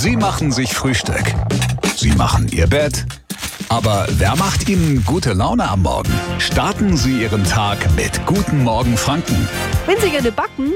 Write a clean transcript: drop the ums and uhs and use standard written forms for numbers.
Sie machen sich Frühstück. Sie machen Ihr Bett. Aber wer macht Ihnen gute Laune am Morgen? Starten Sie Ihren Tag mit Guten Morgen Franken. Wenn Sie gerne backen,